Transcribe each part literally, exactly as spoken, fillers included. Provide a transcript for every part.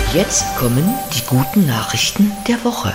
Jetzt kommen die guten Nachrichten der Woche.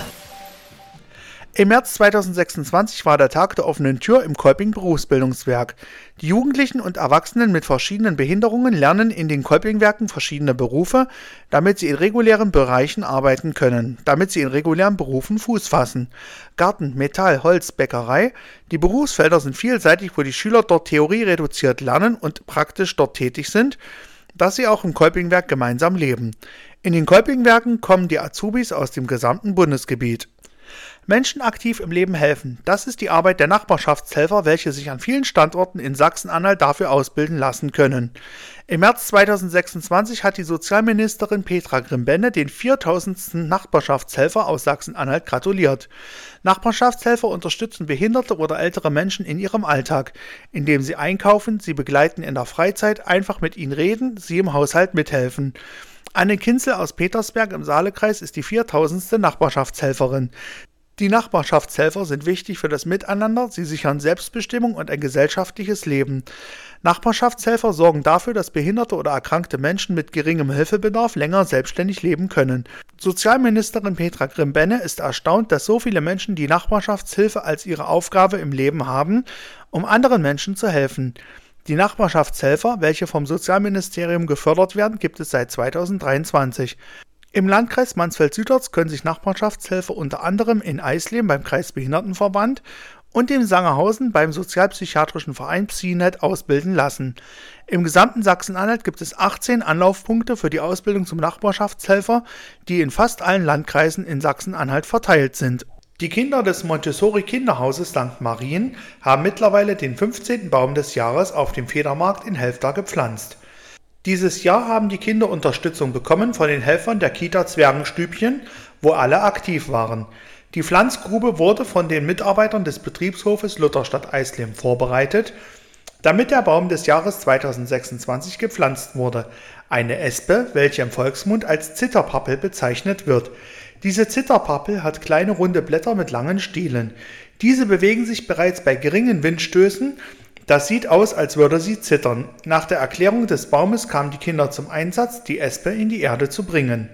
Im März zweitausendsechsundzwanzig war der Tag der offenen Tür im Kolping Berufsbildungswerk. Die Jugendlichen und Erwachsenen mit verschiedenen Behinderungen lernen in den Kolpingwerken verschiedene Berufe, damit sie in regulären Bereichen arbeiten können, damit sie in regulären Berufen Fuß fassen. Garten, Metall, Holz, Bäckerei. Die Berufsfelder sind vielseitig, wo die Schüler dort theoriereduziert lernen und praktisch dort tätig sind, dass sie auch im Kolpingwerk gemeinsam leben. In den Kolpingwerken kommen die Azubis aus dem gesamten Bundesgebiet. Menschen aktiv im Leben helfen. Das ist die Arbeit der Nachbarschaftshelfer, welche sich an vielen Standorten in Sachsen-Anhalt dafür ausbilden lassen können. Im März zweitausendsechsundzwanzig hat die Sozialministerin Petra Grimbenne den viertausendsten Nachbarschaftshelfer aus Sachsen-Anhalt gratuliert. Nachbarschaftshelfer unterstützen behinderte oder ältere Menschen in ihrem Alltag, indem sie einkaufen, sie begleiten in der Freizeit, einfach mit ihnen reden, sie im Haushalt mithelfen. Anne Kinzel aus Petersberg im Saalekreis ist die viertausendste Nachbarschaftshelferin. Die Nachbarschaftshelfer sind wichtig für das Miteinander, sie sichern Selbstbestimmung und ein gesellschaftliches Leben. Nachbarschaftshelfer sorgen dafür, dass behinderte oder erkrankte Menschen mit geringem Hilfebedarf länger selbstständig leben können. Sozialministerin Petra Grimbenne ist erstaunt, dass so viele Menschen die Nachbarschaftshilfe als ihre Aufgabe im Leben haben, um anderen Menschen zu helfen. Die Nachbarschaftshelfer, welche vom Sozialministerium gefördert werden, gibt es seit zweitausenddreiundzwanzig. Im Landkreis Mansfeld-Süderz können sich Nachbarschaftshelfer unter anderem in Eisleben beim Kreisbehindertenverband und in Sangerhausen beim sozialpsychiatrischen Verein PsyNet ausbilden lassen. Im gesamten Sachsen-Anhalt gibt es achtzehn Anlaufpunkte für die Ausbildung zum Nachbarschaftshelfer, die in fast allen Landkreisen in Sachsen-Anhalt verteilt sind. Die Kinder des Montessori-Kinderhauses Sankt Marien haben mittlerweile den fünfzehnten Baum des Jahres auf dem Federmarkt in Helfta gepflanzt. Dieses Jahr haben die Kinder Unterstützung bekommen von den Helfern der Kita Zwergenstübchen, wo alle aktiv waren. Die Pflanzgrube wurde von den Mitarbeitern des Betriebshofes Lutherstadt Eisleben vorbereitet, damit der Baum des Jahres zweitausendsechsundzwanzig gepflanzt wurde. Eine Espe, welche im Volksmund als Zitterpappel bezeichnet wird. Diese Zitterpappel hat kleine runde Blätter mit langen Stielen. Diese bewegen sich bereits bei geringen Windstößen. Das sieht aus, als würde sie zittern. Nach der Erklärung des Baumes kamen die Kinder zum Einsatz, die Espe in die Erde zu bringen.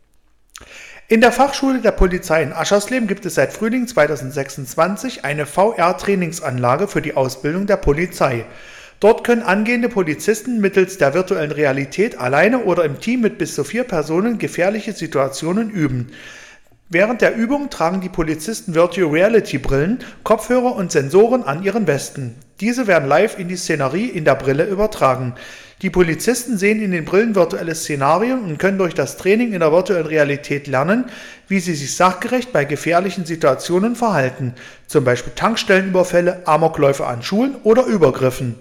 In der Fachschule der Polizei in Aschersleben gibt es seit Frühling zweitausendsechsundzwanzig eine V R-Trainingsanlage für die Ausbildung der Polizei. Dort können angehende Polizisten mittels der virtuellen Realität alleine oder im Team mit bis zu vier Personen gefährliche Situationen üben. Während der Übung tragen die Polizisten Virtual Reality Brillen, Kopfhörer und Sensoren an ihren Westen. Diese werden live in die Szenerie in der Brille übertragen. Die Polizisten sehen in den Brillen virtuelle Szenarien und können durch das Training in der virtuellen Realität lernen, wie sie sich sachgerecht bei gefährlichen Situationen verhalten, zum Beispiel Tankstellenüberfälle, Amokläufe an Schulen oder Übergriffen.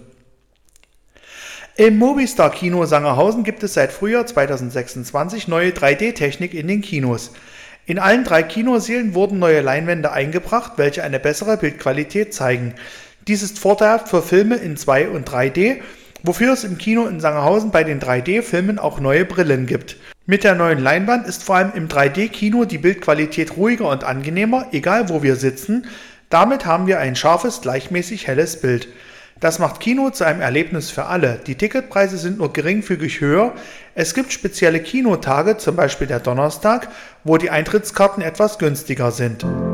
Im Movistar-Kino Sangerhausen gibt es seit Frühjahr zweitausendsechsundzwanzig neue drei D-Technik in den Kinos. In allen drei Kinosälen wurden neue Leinwände eingebracht, welche eine bessere Bildqualität zeigen. Dies ist vorteilhaft für Filme in zwei und drei D, wofür es im Kino in Sangerhausen bei den drei D-Filmen auch neue Brillen gibt. Mit der neuen Leinwand ist vor allem im drei D-Kino die Bildqualität ruhiger und angenehmer, egal wo wir sitzen. Damit haben wir ein scharfes, gleichmäßig helles Bild. Das macht Kino zu einem Erlebnis für alle. Die Ticketpreise sind nur geringfügig höher. Es gibt spezielle Kinotage, zum Beispiel der Donnerstag, wo die Eintrittskarten etwas günstiger sind.